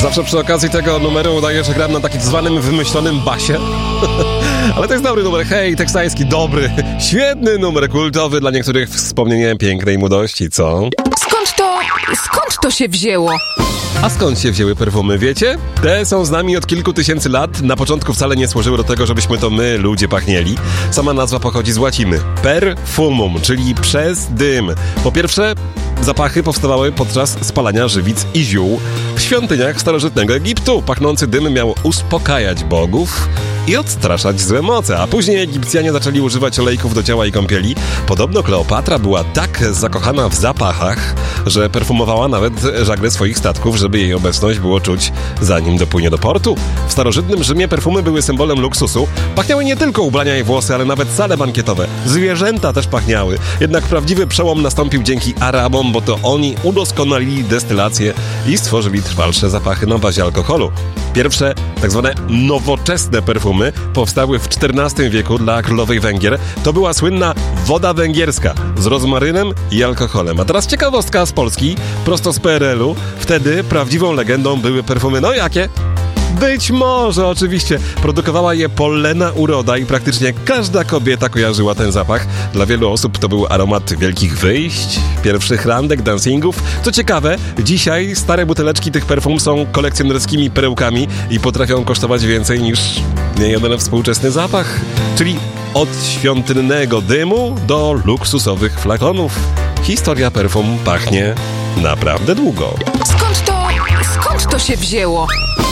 Zawsze przy okazji tego numeru udaję, że gram na takim zwanym wymyślonym basie. Ale to jest dobry numer, hej, teksański, dobry, świetny numer kultowy, dla niektórych wspomnieniem pięknej młodości, co? Skąd to się wzięło? A skąd się wzięły perfumy, wiecie? Te są z nami od kilku tysięcy lat. Na początku wcale nie służyły do tego, żebyśmy to my, ludzie, pachnieli. Sama nazwa pochodzi z łaciny. Perfumum, czyli przez dym. Po pierwsze, zapachy powstawały podczas spalania żywic i ziół w świątyniach starożytnego Egiptu. Pachnący dym miał uspokajać bogów i odstraszać złe moce, a później Egipcjanie zaczęli używać olejków do ciała i kąpieli. Podobno Kleopatra była tak zakochana w zapachach, że perfumowała nawet żagle swoich statków, żeby jej obecność było czuć, zanim dopłynie do portu. W starożytnym Rzymie perfumy były symbolem luksusu. Pachniały nie tylko ubrania i włosy, ale nawet sale bankietowe. Zwierzęta też pachniały. Jednak prawdziwy przełom nastąpił dzięki Arabom, bo to oni udoskonalili destylację i stworzyli trwalsze zapachy na bazie alkoholu. Pierwsze, tak zwane nowoczesne perfumy powstały w XIV wieku dla królowej Węgier. To była słynna woda węgierska z rozmarynem i alkoholem. A teraz ciekawostka z Polski, prosto z PRL-u. Wtedy prawdziwą legendą były perfumy, no jakie? Być może, oczywiście. Produkowała je Pollena Uroda i praktycznie każda kobieta kojarzyła ten zapach. Dla wielu osób to był aromat wielkich wyjść, pierwszych randek, dancingów. Co ciekawe, dzisiaj stare buteleczki tych perfum są kolekcjonerskimi perełkami i potrafią kosztować więcej niż niejeden współczesny zapach. Czyli od świątynnego dymu do luksusowych flakonów. Historia perfum pachnie naprawdę długo. Skąd to się wzięło?